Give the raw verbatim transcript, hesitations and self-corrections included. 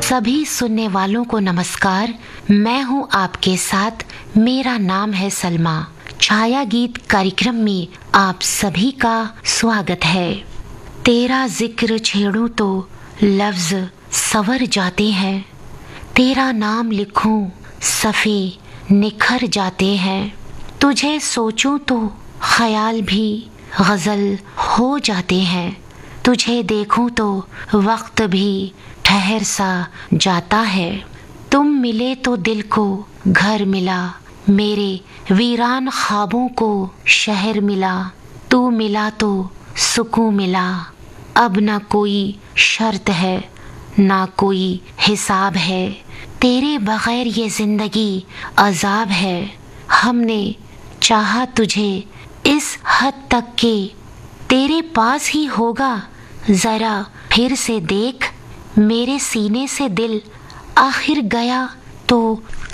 सभी सुनने वालों को नमस्कार। मैं हूं आपके साथ, मेरा नाम है सलमा। छाया गीत कार्यक्रम में आप सभी का स्वागत है। तेरा जिक्र छेड़ूं तो लफ्ज संवर जाते हैं, तेरा नाम लिखूं सफ़े निखर जाते हैं, तुझे सोचूं तो ख्याल भी गज़ल हो जाते हैं, तुझे देखूं तो वक्त भी ठहर सा जाता है। तुम मिले तो दिल को घर मिला, मेरे वीरान ख्वाबों को शहर मिला, तू मिला तो सुकून मिला। अब ना कोई शर्त है ना कोई हिसाब है, तेरे बगैर ये ज़िंदगी अज़ाब है। हमने चाहा तुझे इस हद तक के तेरे पास ही होगा, ज़रा फिर से देख मेरे सीने से दिल, आखिर गया तो